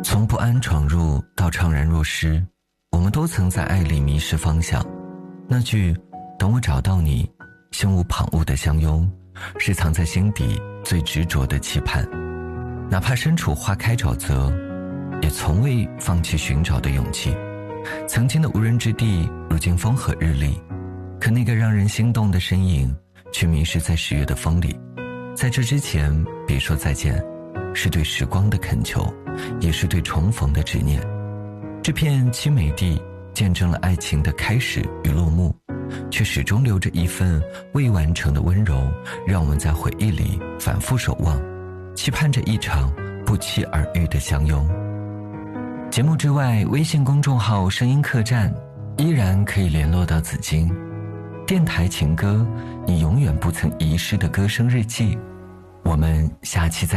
从不安闯入到怅然若失，我们都曾在爱里迷失方向。那句等我找到你，心无旁骛的相拥，是藏在心底最执着的期盼。哪怕身处花开沼泽，也从未放弃寻找的勇气。曾经的无人之地，如今风和日丽，可那个让人心动的身影却迷失在10月的风里。在这之前别说再见，是对时光的恳求，也是对重逢的执念。这片凄美地见证了爱情的开始与落幕，却始终留着一份未完成的温柔，让我们在回忆里反复守望，期盼着一场不期而遇的相拥。节目之外，微信公众号声音客栈依然可以联络到紫金。电台情歌，你永远不曾遗失的歌声日记。我们下期再见。